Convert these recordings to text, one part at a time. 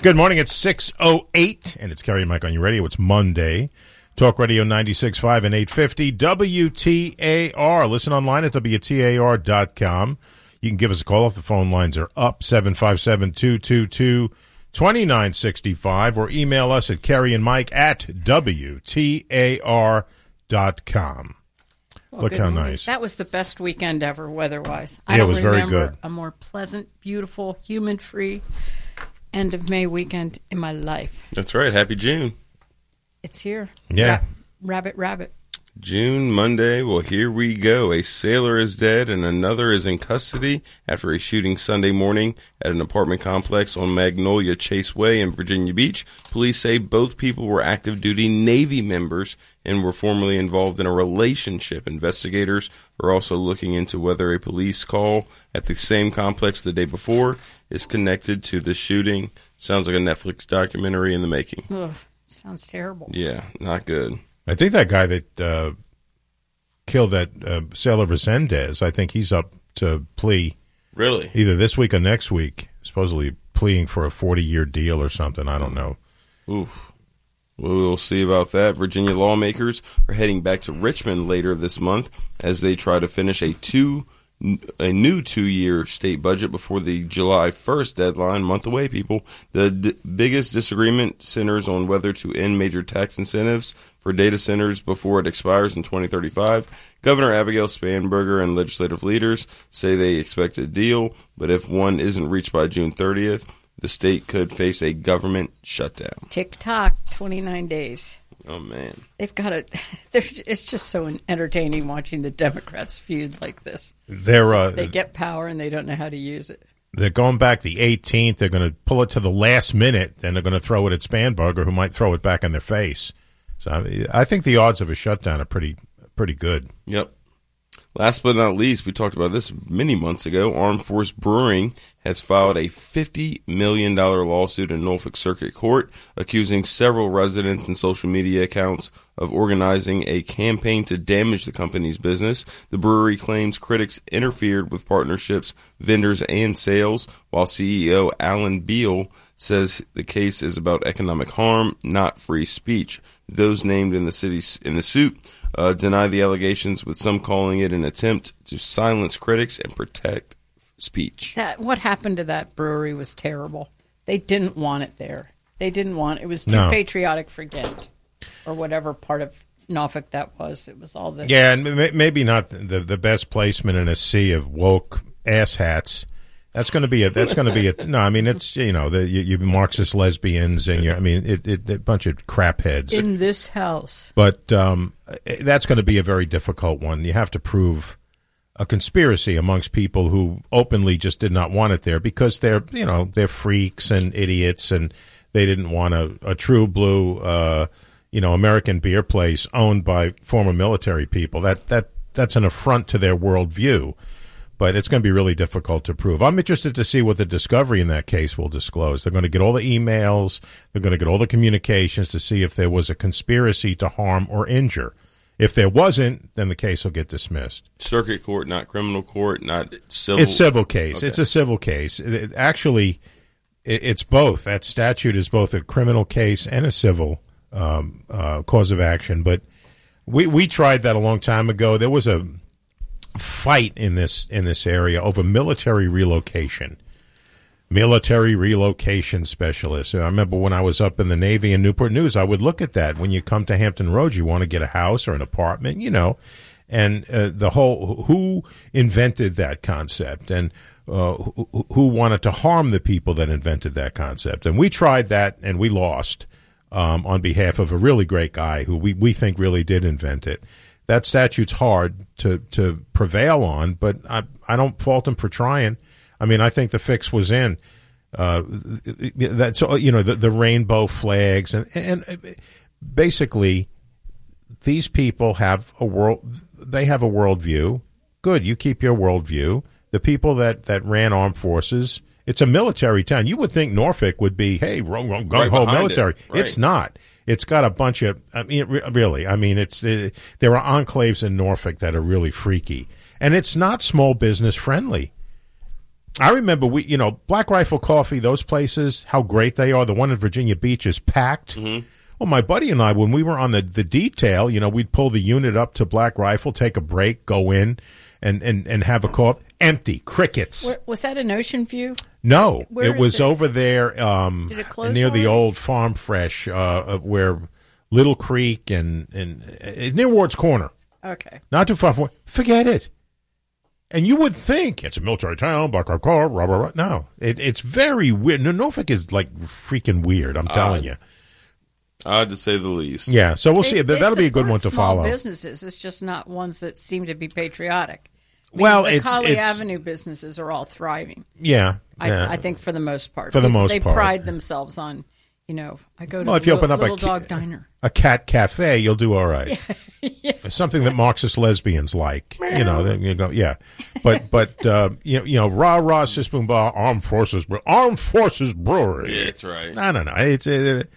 Good morning. It's 6:08, and it's Kerry and Mike on your radio. It's Monday. Talk Radio 96.5 and 850 WTAR. Listen online at WTAR.com. You can give us a call if the phone lines are up, 757-222-2965, or email us at kerryandmike@WTAR.com. Look how nice. That was the best weekend ever, weather-wise. Yeah, it was very good. I don't remember a more pleasant, beautiful, human-free end of May weekend in my life. That's right. Happy June. It's here. Yeah. Rabbit. June, Monday. Well, here we go. A sailor is dead and another is in custody after a shooting Sunday morning at an apartment complex on Magnolia Chase Way in Virginia Beach. Police say both people were active duty Navy members and were formerly involved in a relationship. Investigators are also looking into whether a police call at the same complex the day before is connected to the shooting. Sounds like a Netflix documentary in the making. Ugh, sounds terrible. Yeah, not good. I think that guy that killed that sailor Resendez, I think he's up to plea. Really? Either this week or next week, supposedly pleading for a 40-year deal or something. I don't know. Oof. We'll see about that. Virginia lawmakers are heading back to Richmond later this month as they try to finish a new 2-year state budget before the July 1st deadline. Month away, people. The biggest disagreement centers on whether to end major tax incentives for data centers before it expires in 2035. Governor Abigail Spanberger and legislative leaders say they expect a deal, but if one isn't reached by June 30th, the state could face a government shutdown. Tick-tock, 29 days. Oh, man. They've got it. It's just so entertaining watching the Democrats feud like this. They get power and they don't know how to use it. They're going back the 18th. They're going to pull it to the last minute, then they're going to throw it at Spanberger, who might throw it back in their face. So I think the odds of a shutdown are pretty good. Yep. Last but not least, we talked about this many months ago. Armed Force Brewing has filed a $50 million lawsuit in Norfolk Circuit Court, accusing several residents and social media accounts of organizing a campaign to damage the company's business. The brewery claims critics interfered with partnerships, vendors, and sales, while CEO Alan Beal says the case is about economic harm, not free speech. Those named in the suit deny the allegations, with some calling it an attempt to silence critics and protect speech. What happened to that brewery was terrible. They didn't want it there. It was too patriotic for Ghent, or whatever part of Norfolk that was. It was all the... Yeah, and maybe not the best placement in a sea of woke asshats. That's going to be a no. I mean, it's you Marxist lesbians and a bunch of crap heads in this house. But that's going to be a very difficult one. You have to prove a conspiracy amongst people who openly just did not want it there because they're freaks and idiots, and they didn't want a true blue American beer place owned by former military people. That's an affront to their worldview. But it's going to be really difficult to prove. I'm interested to see what the discovery in that case will disclose. They're going to get all the emails. They're going to get all the communications to see if there was a conspiracy to harm or injure. If there wasn't, then the case will get dismissed. Circuit court, not criminal court, not civil. It's civil case. Okay. It's a civil case. Actually, it's both. That statute is both a criminal case and a civil cause of action. But we tried that a long time ago. There was a fight in this area over military relocation specialists. I remember when I was up in the Navy in Newport News, I would look at that. When you come to Hampton Roads, you want to get a house or an apartment, and the whole who invented that concept and who wanted to harm the people that invented that concept. And we tried that and we lost on behalf of a really great guy who we think really did invent it. That statute's hard to prevail on, but I don't fault him for trying. I mean, I think the fix was in. That's the rainbow flags and basically these people have a worldview. Good, you keep your worldview. The people that ran armed forces, it's a military town. You would think Norfolk would be, hey, gung-ho military. Right. It's not. It's got a bunch of, really, there are enclaves in Norfolk that are really freaky. And it's not small business friendly. I remember Black Rifle Coffee, those places, how great they are. The one in Virginia Beach is packed. Mm-hmm. Well, my buddy and I, when we were on the detail, we'd pull the unit up to Black Rifle, take a break, go in, and have a coffee. Empty. Crickets. Was that in Ocean View? No. Where it was it? Over there Did it close near already? the old Farm Fresh, where Little Creek and near Ward's Corner. Okay. Not too far from. Forget it. And you would think it's a military town, black car, blah, blah, blah. No, it's very weird. Norfolk is like freaking weird, I'm telling you. Odd to say the least. Yeah, so we'll see. That'll be a good one to small follow. Businesses, it's just not ones that seem to be patriotic. I mean, Well, the it's Colley Avenue businesses are all thriving. Yeah, I think for the most part. For the most they part. pride themselves on, I go to Well, if you open up Little Dog Diner. a cat cafe, you'll do all right. Something that Marxist lesbians like, then you go, yeah. But rah rah sis boom bah, Armed Forces Brewery. Yeah, that's right. I don't know. It's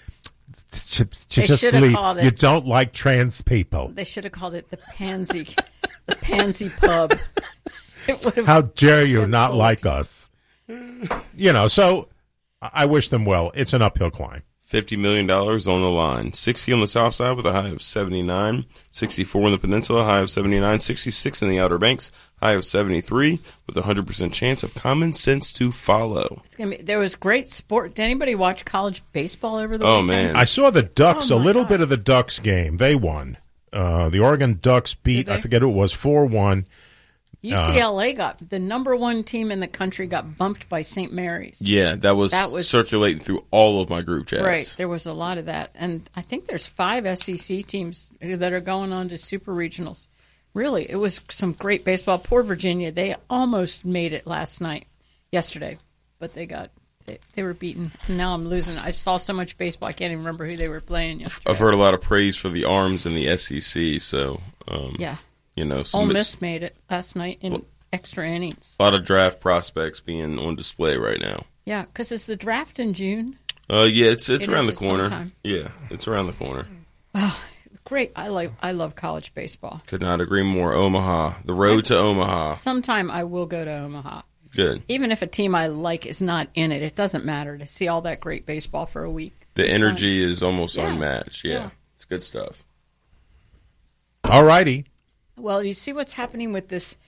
just should have leave. called it- You don't like trans people. They should have called it the Pansy, the Pansy Pub. It would have. How dare you not like us? So I wish them well. It's an uphill climb. $50 million on the line. 60 on the south side with a high of 79. 64 in the peninsula, high of 79. 66 in the Outer Banks, high of 73, with a 100% chance of common sense to follow. There was great sport. Did anybody watch college baseball over the Oh, weekend? man. I saw the Ducks, Oh, a my little God. bit of the Ducks game. They won. The Oregon Ducks beat, Did they? I forget who it was, 4-1. UCLA got the number one team in the country got bumped by St. Mary's. Yeah, that was circulating through all of my group chats. Right, there was a lot of that, and I think there's 5 SEC teams that are going on to super regionals. Really, it was some great baseball. Poor Virginia, they almost made it yesterday, but they were beaten. And now I'm losing. I saw so much baseball, I can't even remember who they were playing yesterday. I've heard a lot of praise for the arms in the SEC, so Yeah, some Ole Miss made it last night in extra innings. a lot of draft prospects being on display right now. Yeah, because it's the draft in June. Yeah, it's It around is the at corner. some time. Yeah, it's around the corner. Great, I love college baseball. Could not agree more. Omaha, the road to Omaha. Sometime I will go to Omaha. Good. Even if a team I like is not in it, it doesn't matter to see all that great baseball for a week. The energy is almost Yeah. unmatched. Yeah. It's good stuff. All righty. Well, you see what's happening with this.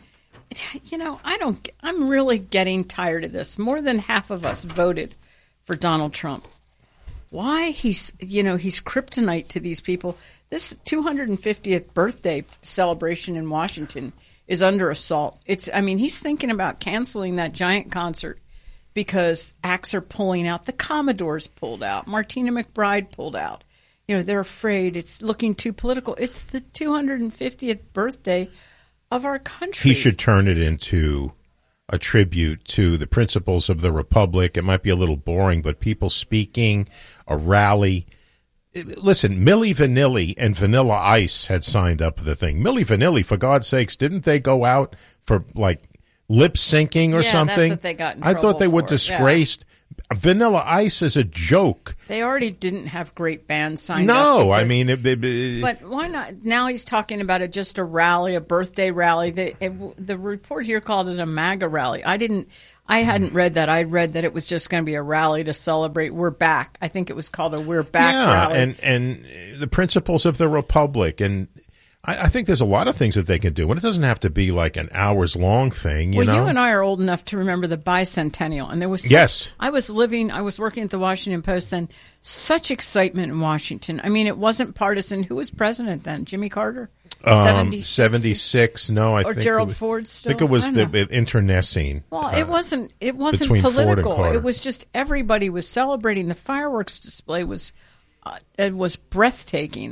I'm really getting tired of this. More than half of us voted for Donald Trump. Why he's kryptonite to these people. This 250th birthday celebration in Washington is under assault. He's thinking about canceling that giant concert because acts are pulling out. The Commodores pulled out. Martina McBride pulled out. They're afraid it's looking too political. It's the 250th birthday of our country. He should turn it into a tribute to the principles of the Republic. It might be a little boring, but people speaking, a rally. Listen, Milli Vanilli and Vanilla Ice had signed up for the thing. Milli Vanilli, for God's sakes, didn't they go out for like lip syncing or something? That's what they got in I thought they were for. disgraced. Vanilla Ice is a joke. They already didn't have great bands signed up. No, I because- mean, But why not? Now he's talking about it just a rally, a birthday rally. The report here called it a MAGA rally. I hadn't read that. I read that it was just going to be a rally to celebrate We're Back. I think it was called a We're Back rally. and the principles of the Republic. And I think there's a lot of things that they can do. And it doesn't have to be like an hours-long thing, you know? You and I are old enough to remember the bicentennial. And there was Yes. I was working at the Washington Post then. Such excitement in Washington. I mean, it wasn't partisan. Who was president then? Jimmy Carter? 76. No, I Or think Gerald it was, Ford I still? think it was I the don't know. internecine. Well, it wasn't between Ford and political. Carter. It was just everybody was celebrating. The fireworks display was breathtaking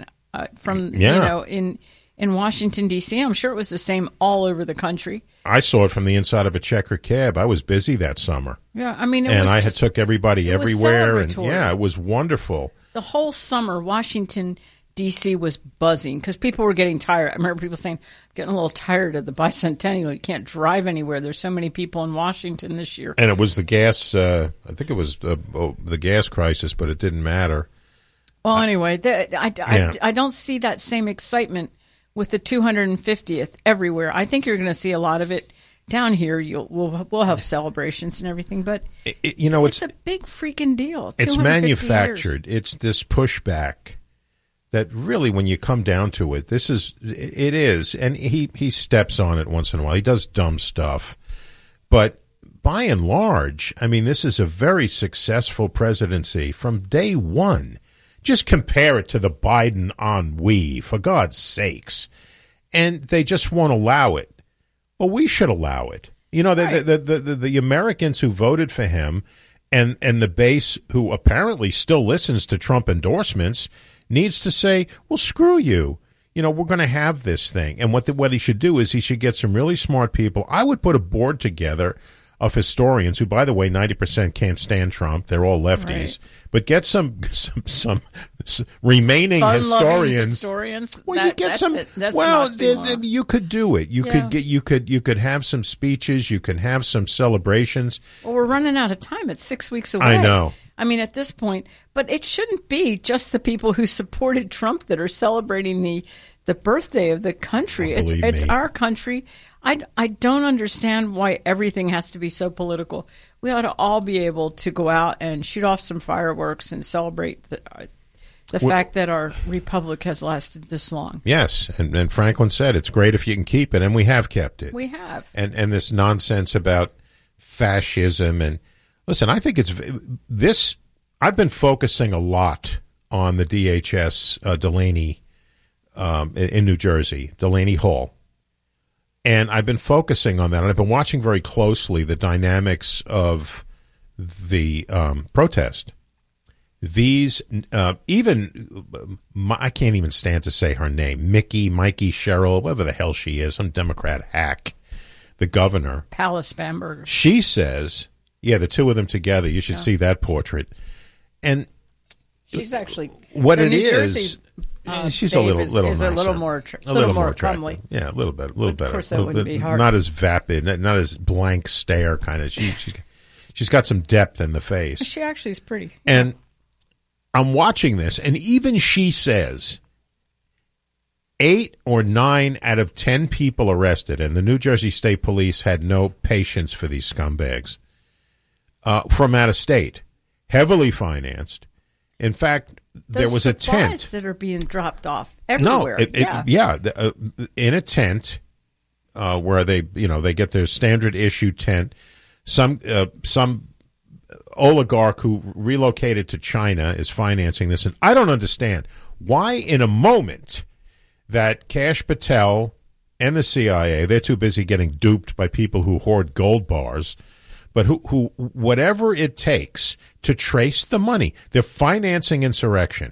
in Washington D.C. I'm sure it was the same all over the country. I saw it from the inside of a checker cab. I was busy that summer. Yeah, I mean, I had took everybody it was everywhere, and celebratory. it was wonderful. The whole summer, Washington D.C. was buzzing because people were getting tired. I remember people saying, "Getting a little tired of the bicentennial. You can't drive anywhere. There's so many people in Washington this year." And it was the gas. I think it was the gas crisis, but it didn't matter. Well, anyway, I don't see that same excitement with the 250th everywhere. I think you're going to see a lot of it down here we'll have celebrations and everything, but it's a big freaking deal. It's 250 manufactured. years. It's this pushback that really, when you come down to it, it is. And he steps on it once in a while. He does dumb stuff. But by and large, I mean, this is a very successful presidency from day one. Just compare it to the Biden ennui, for God's sakes. And they just won't allow it. Well, we should allow it. You know, Right. the Americans who voted for him and the base who apparently still listens to Trump endorsements needs to say, well, screw you. You know, we're going to have this thing. And what he should do is he should get some really smart people. I would put a board together of historians who, by the way, 90% can't stand Trump. They're all lefties. Right. But get some remaining historians. Well, you get some. Well, you could do it. You could have some speeches. You could have some celebrations. Well, we're running out of time. It's 6 weeks away. I know. I mean, at this point, but it shouldn't be just the people who supported Trump that are celebrating the birthday of the country. It's our country. I don't understand why everything has to be so political. We ought to all be able to go out and shoot off some fireworks and celebrate the fact that our republic has lasted this long. Yes, and Franklin said it's great if you can keep it, and we have kept it. We have. And this nonsense about fascism and listen, I think it's this. I've been focusing a lot on the DHS Delaney in New Jersey, Delaney Hall. And I've been focusing on that, and I've been watching very closely the dynamics of the protest. These, I can't even stand to say her name, Mikey Cheryl, whatever the hell she is, some Democrat hack, the governor. Palace Bamberger. She says, yeah, the two of them together, you should see that portrait. And she's actually, what it New is. Jersey, she's a little nicer. nicer. A little more comely. Yeah, a little better. Of course, that wouldn't be hard. Not as vapid, not as blank stare kind of. She's got some depth in the face. She actually is pretty. And I'm watching this, and even she says 8 or 9 out of 10 people arrested, and the New Jersey State Police had no patience for these scumbags from out of state, heavily financed. In fact, there was a tent that are being dropped off everywhere. In a tent where they get their standard issue tent. Some oligarch who relocated to China is financing this, and I don't understand why, in a moment that Kash Patel and the CIA, they're too busy getting duped by people who hoard gold bars. But who whatever it takes to trace the money, they're financing insurrection.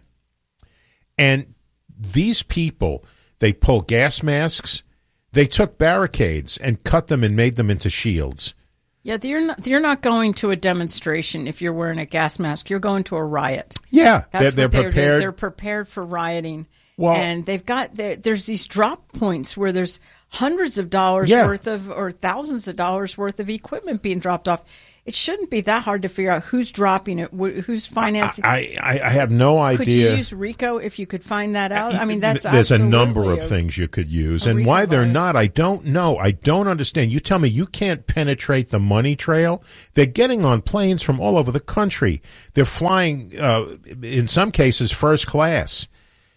And these people, they pull gas masks, they took barricades and cut them and made them into shields. Yeah, you're not going to a demonstration if you're wearing a gas mask. You're going to a riot. Yeah, they're prepared. They're prepared for rioting. Well, and they've got there's these drop points where there's hundreds of dollars worth of or thousands of dollars worth of equipment being dropped off. It shouldn't be that hard to figure out who's dropping it, who's financing. I have no idea. Could you use RICO if you could find that out? I mean, there's a number of things you could use, and why they're not, I don't know. I don't understand. You tell me you can't penetrate the money trail. They're getting on planes from all over the country. They're flying, in some cases, first class.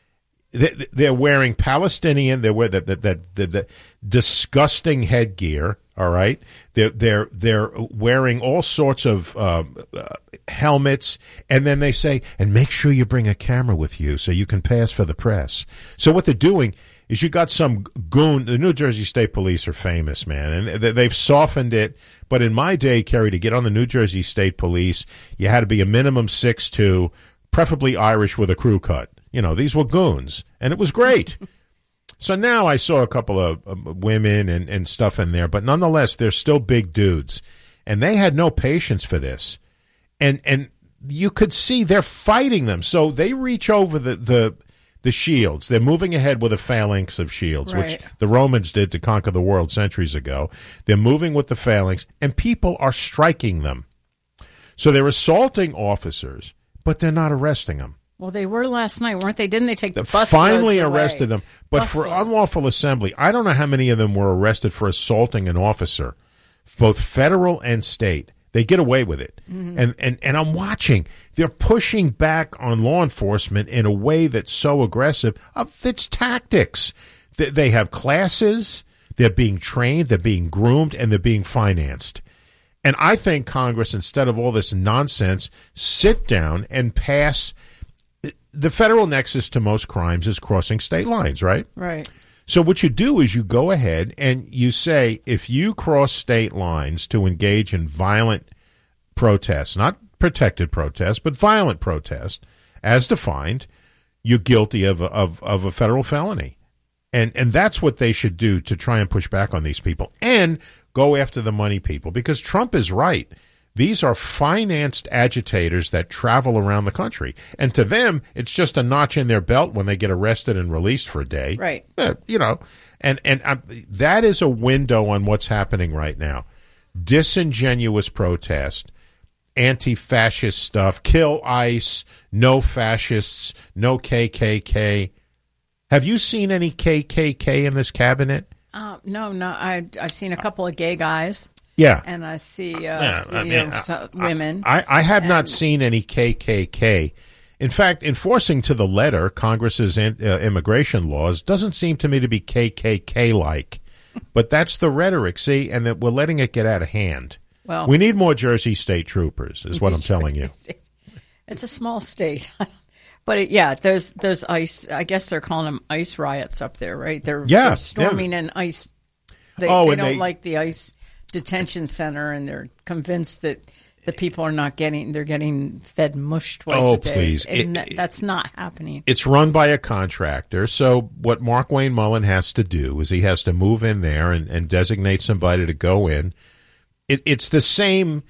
They're wearing Palestinian. They're wearing the disgusting headgear. All right, they're wearing all sorts of helmets, and then they say, and make sure you bring a camera with you so you can pass for the press. So what they're doing is you got some goon. The New Jersey State Police are famous, man, and they've softened it. But in my day, Kerry, to get on the New Jersey State Police, you had to be a minimum 6'2", preferably Irish with a crew cut. You know, these were goons, and it was great. So now I saw a couple of women and stuff in there, but nonetheless, they're still big dudes. And they had no patience for this. And you could see they're fighting them. So they reach over the shields. They're moving ahead with a phalanx of shields, right, which the Romans did to conquer the world centuries ago. They're moving with the phalanx, and people are striking them. So they're assaulting officers, but they're not arresting them. Well, they were last night, weren't they? Didn't they take the bus finally loads arrested away? Them. But bus for loads. Unlawful assembly, I don't know how many of them were arrested for assaulting an officer. both federal and state. They get away with it. And I'm watching. They're pushing back on law enforcement in a way that's so aggressive of its tactics. They have classes. They're being trained. They're being groomed, and they're being financed. And I think Congress, instead of all this nonsense, sit down and pass. The federal nexus to most crimes is crossing state lines, right? Right. So what you do is you go ahead and you say, if you cross state lines to engage in violent protests, not protected protests, but violent protests, as defined, you're guilty of a federal felony. And that's what they should do to try and push back on these people and go after the money people, because Trump is right. These are financed agitators that travel around the country. And to them, it's just a notch in their belt when they get arrested and released for a day. Right. You know, and that is a window on what's happening right now. Disingenuous protest, anti-fascist stuff, kill ICE, no fascists, no KKK. Have you seen any KKK in this cabinet? No. I've seen a couple of gay guys. Yeah. And I see women. I have not seen any KKK. In fact, enforcing to the letter Congress's immigration laws doesn't seem to me to be KKK-like. But that's the rhetoric, see, and that we're letting it get out of hand. Well, we need more Jersey State troopers, is what I'm telling you. It's a small state. But those ICE, I guess they're calling them ICE riots up there, right? They're storming an ICE. They don't like the ICE detention center, and they're convinced that the people are not they're getting fed mush twice a day. Please. And that's not happening. It's run by a contractor. So what Mark Wayne Mullen has to do is he has to move in there and designate somebody to go in. It's the same.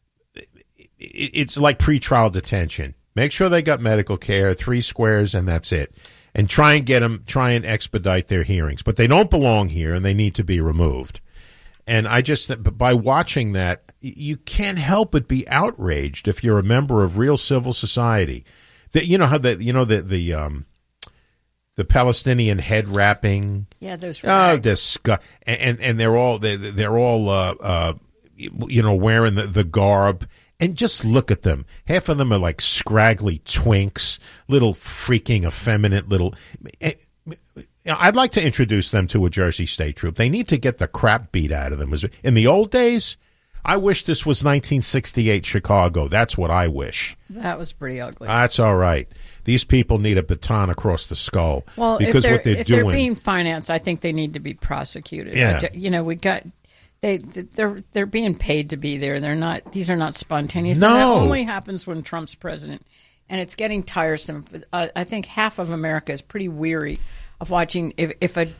It's like pretrial detention. Make sure they got medical care, 3 squares, and that's it. And try and expedite their hearings. But they don't belong here, and they need to be removed. And by watching that, you can't help but be outraged if you're a member of real civil society. The Palestinian head wrapping. Yeah, those rags. And they're all wearing the garb. And just look at them. Half of them are like scraggly twinks, little freaking effeminate little. I'd like to introduce them to a Jersey State troop. They need to get the crap beat out of them. In the old days, I wish this was 1968 Chicago. That's what I wish. That was pretty ugly. That's all right. These people need a baton across the skull. Well, because if they're being financed, I think they need to be prosecuted. Yeah. They're being paid to be there. These are not spontaneous. No. And that only happens when Trump's president, and it's getting tiresome. I think half of America is pretty weary of watching. If a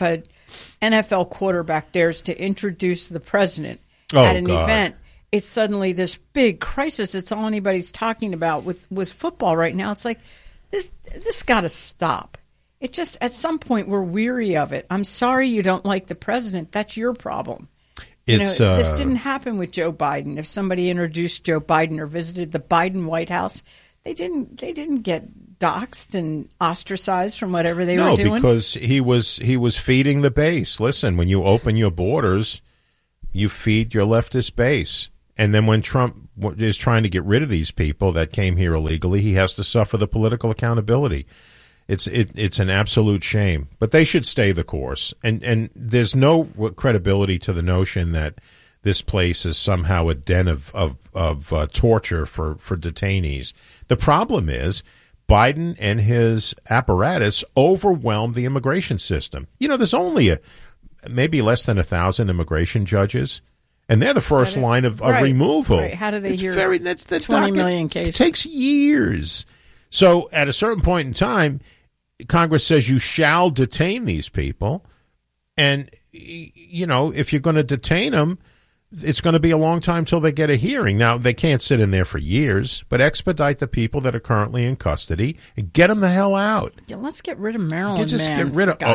NFL quarterback dares to introduce the president at an event, it's suddenly this big crisis. It's all anybody's talking about with football right now. It's like this got to stop. It just, at some point, we're weary of it. I'm sorry you don't like the president. That's your problem. This didn't happen with Joe Biden. If somebody introduced Joe Biden or visited the Biden White House, they didn't get doxxed and ostracized from whatever they were doing. No, because he was feeding the base. Listen, when you open your borders, you feed your leftist base. And then when Trump is trying to get rid of these people that came here illegally, he has to suffer the political accountability. It's an absolute shame, but they should stay the course. And there's no credibility to the notion that this place is somehow a den of torture for detainees. The problem is Biden and his apparatus overwhelmed the immigration system. There's only maybe less than 1,000 immigration judges, and they're the first line of removal. Right. How do they hear 20 million cases? It takes years. So at a certain point in time, Congress says you shall detain these people. And, if you're going to detain them, it's going to be a long time till they get a hearing. Now, they can't sit in there for years, but expedite the people that are currently in custody and get them the hell out. Yeah, let's get rid of Maryland, Just man. get rid of.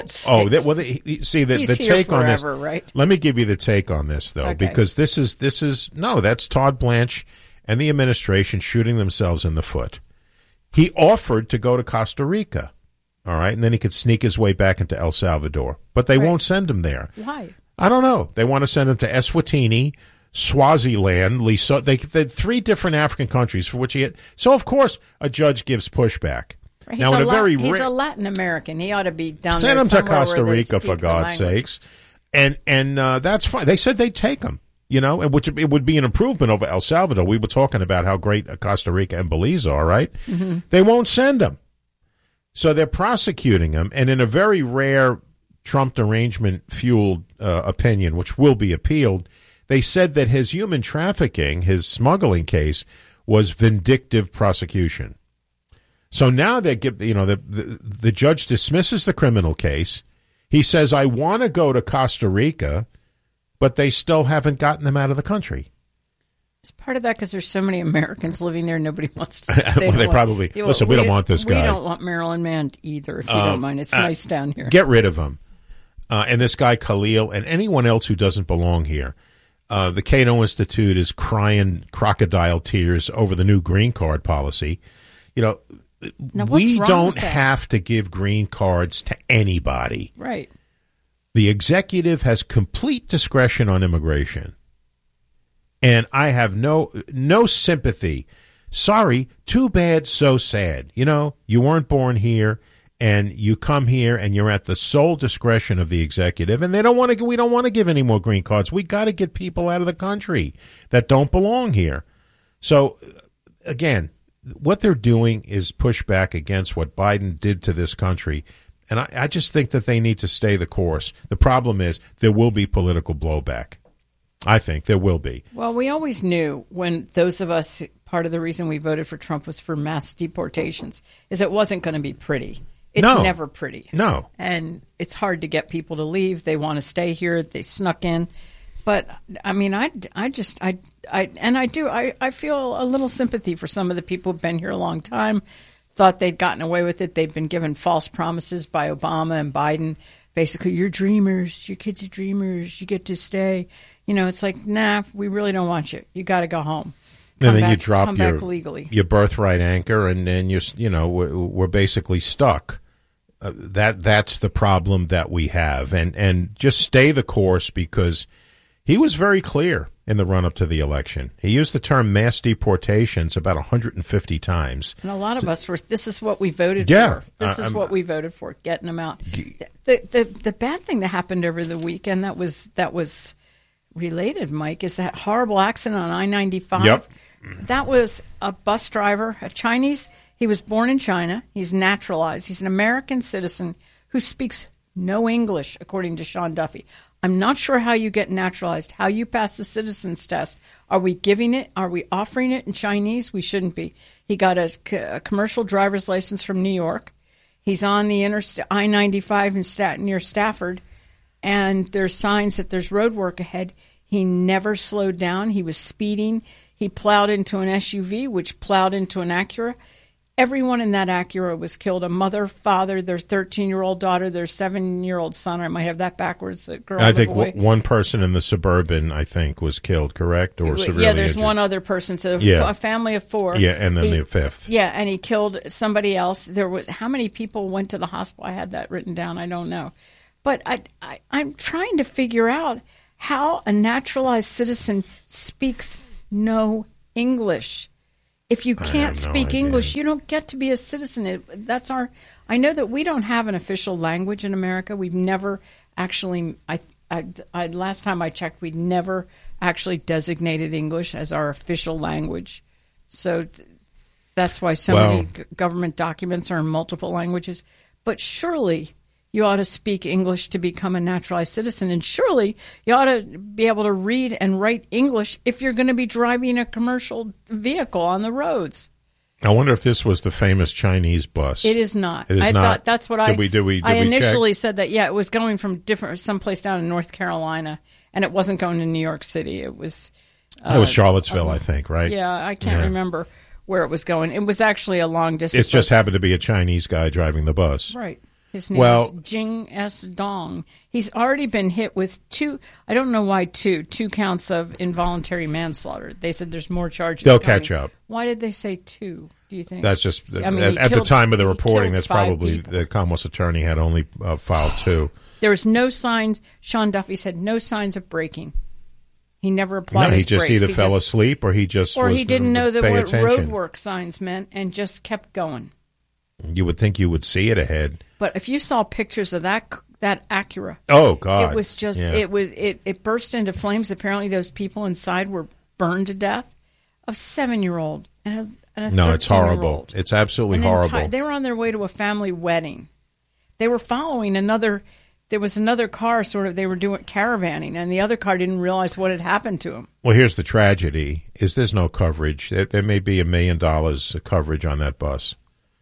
The take forever, on this. Right? Let me give you the take on this, though, because that's Todd Blanche and the administration shooting themselves in the foot. He offered to go to Costa Rica, all right, and then he could sneak his way back into El Salvador, but they won't send him there. Why? I don't know. They want to send him to Eswatini, Swaziland, Lesotho. They 3 different African countries for which he had. So, of course, a judge gives pushback. He's now, in he's a Latin American. He ought to be down send there him to Costa where they Rica, speak for the God's language. sakes. And that's fine. They said they'd take him, and which it would be an improvement over El Salvador. We were talking about how great Costa Rica and Belize are, right? Mm-hmm. They won't send him. So they're prosecuting him, and in a very rare Trump derangement-fueled opinion, which will be appealed, they said that his human trafficking, his smuggling case, was vindictive prosecution. So now they give, the judge dismisses the criminal case. He says, I want to go to Costa Rica, but they still haven't gotten him out of the country. It's part of that because there's so many Americans living there. Nobody wants to. Well, they probably listen. We don't want this guy. We don't want Maryland Man either. If you don't mind, it's nice down here. Get rid of him. And this guy Khalil and anyone else who doesn't belong here. The Cato Institute is crying crocodile tears over the new green card policy. Now, we wrong don't with that? have to give green cards to anybody. Right. The executive has complete discretion on immigration. And I have no sympathy. Sorry, too bad, so sad. You weren't born here, and you come here, and you're at the sole discretion of the executive. And we don't want to give any more green cards. We got to get people out of the country that don't belong here. So, again, what they're doing is push back against what Biden did to this country. And I just think that they need to stay the course. The problem is there will be political blowback. I think there will be. Well, we always knew when those of us, part of the reason we voted for Trump was for mass deportations, is it wasn't going to be pretty. It's never pretty. No. And it's hard to get people to leave. They want to stay here. They snuck in. But, I mean, I feel a little sympathy for some of the people who've been here a long time, thought they'd gotten away with it. They've been given false promises by Obama and Biden. Basically, you're dreamers. Your kids are dreamers. You get to stay. It's like, nah, we really don't want you. You got to go home. And then you drop your birthright anchor, and then we're basically stuck. That's the problem that we have, and just stay the course, because he was very clear in the run up to the election. He used the term mass deportations about 150 times. And a lot of us were. This is what we voted for. This is what we voted for, getting them out. The bad thing that happened over the weekend that was related, Mike, is that horrible accident on I-95. Yep. That was a bus driver, a Chinese. He was born in China. He's naturalized. He's an American citizen who speaks no English, according to Sean Duffy. I'm not sure how you get naturalized, how you pass the citizens test. Are we giving it? Are we offering it in Chinese? We shouldn't be. He got a commercial driver's license from New York. He's on the interstate I-95 near Stafford, and there's signs that there's road work ahead. He never slowed down. He was speeding. He plowed into an SUV, which plowed into an Acura. Everyone in that Acura was killed. A mother, father, their 13-year-old daughter, their 7-year-old son. I might have that backwards. I think one person in the Suburban, was killed, correct? Or severely Yeah, there's injured. One other person. So a family of 4. Yeah, and then the 5th. Yeah, and he killed somebody else. How many people went to the hospital? I had that written down. I don't know. But I'm trying to figure out how a naturalized citizen speaks no English. If you can't speak English, you don't get to be a citizen. I know that we don't have an official language in America. We've never actually. Last time I checked, we'd never actually designated English as our official language. So that's why so many government documents are in multiple languages. But surely you ought to speak English to become a naturalized citizen. And surely you ought to be able to read and write English if you're going to be driving a commercial vehicle on the roads. I wonder if this was the famous Chinese bus. It is not. It is I not. thought that's what I initially check? said that, it was going from someplace down in North Carolina, and it wasn't going to New York City. It was Charlottesville, I think, right? Yeah, I can't remember where it was going. It was actually a long distance It just bus. happened to be a Chinese guy driving the bus. Right. His name is Jing S. Dong. He's already been hit with two counts of involuntary manslaughter. They said there's more charges. They'll catch up. Why did they say 2, do you think? That's just, at the time of the reporting, that's probably people. The Commonwealth's attorney had only filed 2. There was no signs, Sean Duffy said, no signs of braking. He never applied his brakes. He just either fell asleep or he didn't know what attention. roadwork signs meant and just kept going. You would think you would see it ahead. But if you saw pictures of that Acura, oh God, it was just it burst into flames. Apparently, those people inside were burned to death. A 7-year-old and a 13-year-old. No, it's horrible. It's absolutely horrible. They were on their way to a family wedding. They were following another. There was another car, they were doing caravanning, and the other car didn't realize what had happened to him. Well, here's the tragedy: is there's no coverage. There may be $1 million of coverage on that bus.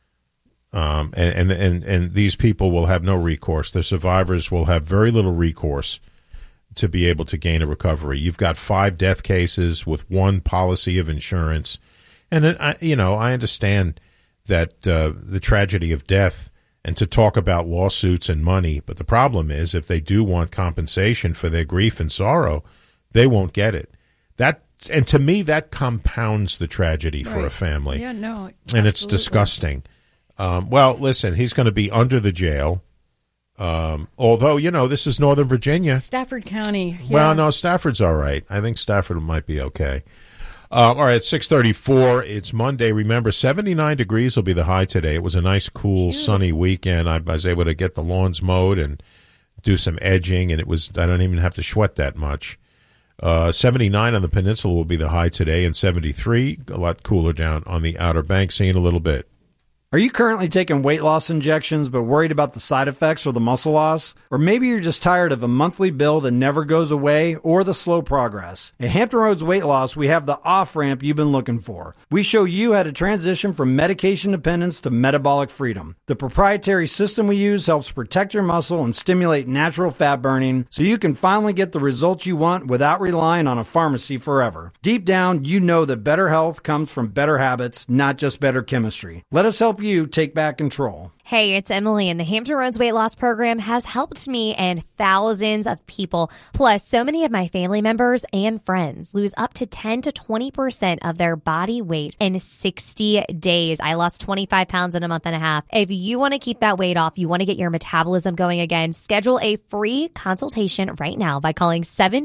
And these people will have no recourse. The survivors will have very little recourse to be able to gain a recovery. You've got 5 death cases with 1 policy of insurance. And, I understand that the tragedy of death and to talk about lawsuits and money. But the problem is if they do want compensation for their grief and sorrow, they won't get it. And to me, that compounds the tragedy for a family. Yeah, no. And it's disgusting. Well, listen, he's going to be under the jail. Although, this is Northern Virginia. Stafford County. Yeah. Well, no, Stafford's all right. I think Stafford might be okay. All right, it's 6:34. It's Monday. Remember, 79 degrees will be the high today. It was a nice, cool, sunny weekend. I was able to get the lawns mowed and do some edging, and I don't even have to sweat that much. 79 on the peninsula will be the high today, and 73, a lot cooler down on the Outer Banks. See you in a little bit. Are you currently taking weight loss injections but worried about the side effects or the muscle loss? Or maybe you're just tired of a monthly bill that never goes away or the slow progress. At Hampton Roads Weight Loss, we have the off-ramp you've been looking for. We show you how to transition from medication dependence to metabolic freedom. The proprietary system we use helps protect your muscle and stimulate natural fat burning so you can finally get the results you want without relying on a pharmacy forever. Deep down, you know that better health comes from better habits, not just better chemistry. Let us help you take back control. Hey, it's Emily, and the Hampton Roads Weight Loss Program has helped me and thousands of people, plus so many of my family members and friends, lose up to 10 to 20% of their body weight in 60 days. I lost 25 pounds in a month and a half. If you want to keep that weight off, you want to get your metabolism going again, schedule a free consultation right now by calling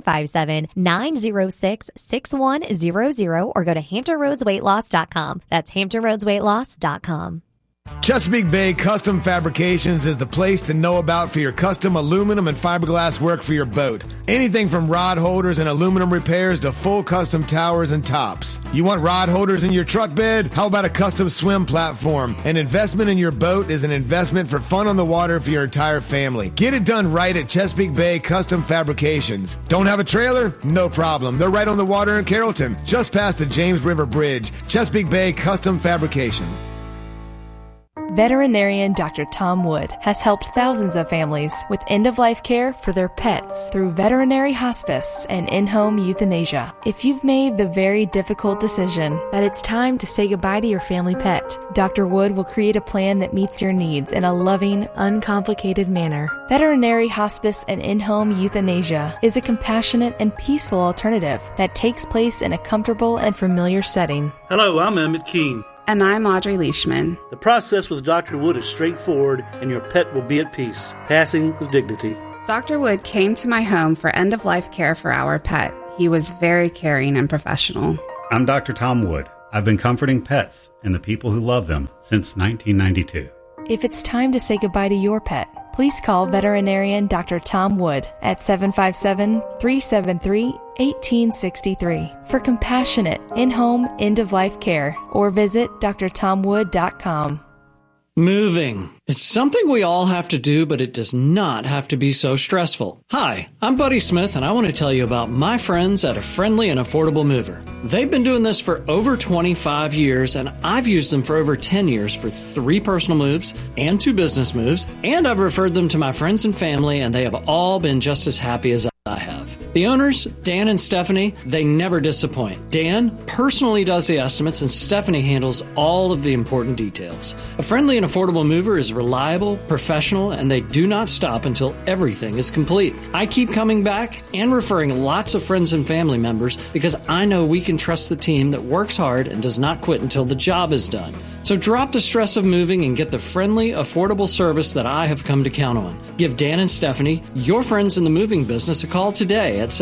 757-906-6100 or go to HamptonRoadsWeightLoss.com. That's HamptonRoadsWeightLoss.com. Chesapeake Bay Custom Fabrications is the place to know about for your custom aluminum and fiberglass work for your boat. Anything from rod holders and aluminum repairs to full custom towers and tops. You want rod holders in your truck bed? How about a custom swim platform? An investment in your boat is an investment for fun on the water for your entire family. Get it done right at Chesapeake Bay Custom Fabrications. Don't have a trailer? No problem. They're right on the water in Carrollton, just past the James River Bridge. Chesapeake Bay Custom Fabrication. Veterinarian Dr. Tom Wood has helped thousands of families with end-of-life care for their pets through veterinary hospice and in-home euthanasia. If you've made the very difficult decision that it's time to say goodbye to your family pet, Dr. Wood will create a plan that meets your needs in a loving, uncomplicated manner. Veterinary hospice and in-home euthanasia is a compassionate and peaceful alternative that takes place in a comfortable and familiar setting. Hello, I'm Emmett Keene. And I'm Audrey Leishman. The process with Dr. Wood is straightforward, and your pet will be at peace, passing with dignity. Dr. Wood came to my home for end-of-life care for our pet. He was very caring and professional. I'm Dr. Tom Wood. I've been comforting pets and the people who love them since 1992. If it's time to say goodbye to your pet, please call veterinarian Dr. Tom Wood at 757-373-1863 for compassionate in-home end-of-life care, or visit drtomwood.com. Moving. It's something we all have to do, but it does not have to be so stressful. Hi, I'm Buddy Smith, and I want to tell you about my friends at A Friendly and Affordable Mover. They've been doing this for over 25 years, and I've used them for over 10 years for 3 personal moves and 2 business moves, and I've referred them to my friends and family, and they have all been just as happy as I have. The owners, Dan and Stephanie, they never disappoint. Dan personally does the estimates and Stephanie handles all of the important details. A friendly and affordable mover is reliable, professional, and they do not stop until everything is complete. I keep coming back and referring lots of friends and family members because I know we can trust the team that works hard and does not quit until the job is done. So drop the stress of moving and get the friendly, affordable service that I have come to count on. Give Dan and Stephanie, your friends in the moving business, a call today at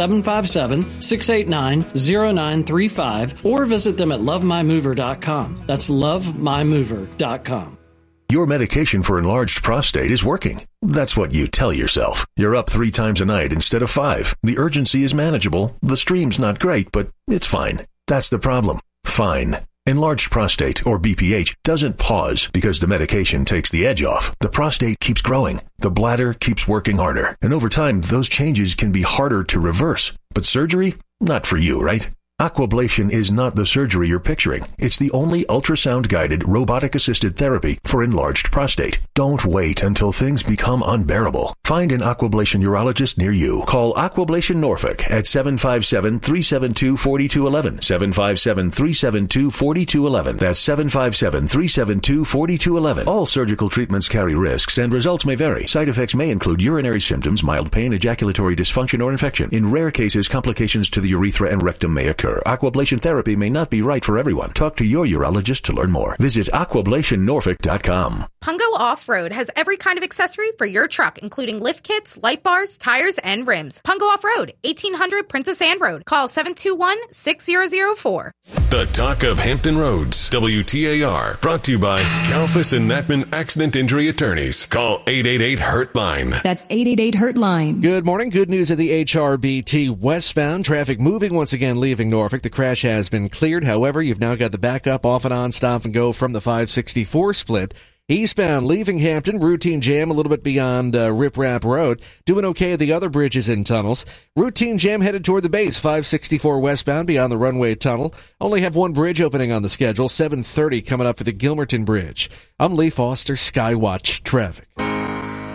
757-689-0935 or visit them at lovemymover.com. That's lovemymover.com. Your medication for enlarged prostate is working. That's what you tell yourself. You're up 3 times a night instead of 5. The urgency is manageable. The stream's not great, but it's fine. That's the problem. Fine. Enlarged prostate, or BPH, doesn't pause because the medication takes the edge off. The prostate keeps growing. The bladder keeps working harder. And over time, those changes can be harder to reverse. But surgery? Not for you, right? Aquablation is not the surgery you're picturing. It's the only ultrasound-guided, robotic-assisted therapy for enlarged prostate. Don't wait until things become unbearable. Find an Aquablation urologist near you. Call Aquablation Norfolk at 757-372-4211. 757-372-4211. That's 757-372-4211. All surgical treatments carry risks, and results may vary. Side effects may include urinary symptoms, mild pain, ejaculatory dysfunction, or infection. In rare cases, complications to the urethra and rectum may occur. Aquablation therapy may not be right for everyone. Talk to your urologist to learn more. Visit aquablationnorfolk.com. Pungo Off-Road has every kind of accessory for your truck, including lift kits, light bars, tires, and rims. Pungo Off-Road, 1800 Princess Anne Road. Call 721-6004. The Talk of Hampton Roads, WTAR, brought to you by Kalfas and Natman Accident Injury Attorneys. Call 888-HURT-LINE. That's 888-HURT-LINE. Good morning. Good news at the HRBT westbound. Traffic moving once again, leaving Norfolk. The crash has been cleared. However, you've now got the backup off and on, stop and go from the 564 split. Eastbound, leaving Hampton, routine jam a little bit beyond Rip Rap Road. Doing okay at the other bridges and tunnels. Routine jam headed toward the base, 564 westbound beyond the runway tunnel. Only have one bridge opening on the schedule, 7:30 coming up for the Gilmerton Bridge. I'm Lee Foster, Skywatch Traffic.